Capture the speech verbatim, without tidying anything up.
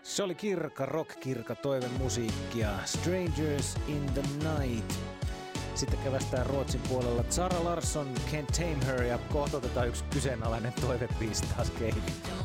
Se oli kirka, rock-kirka, toivemusiikkia. Strangers in the Night. Sitten kävästään Ruotsin puolella Zara Larsson, Can't Tame Her, ja kohta otetaan yksi kyseenalainen toivebiisi taas kehiin.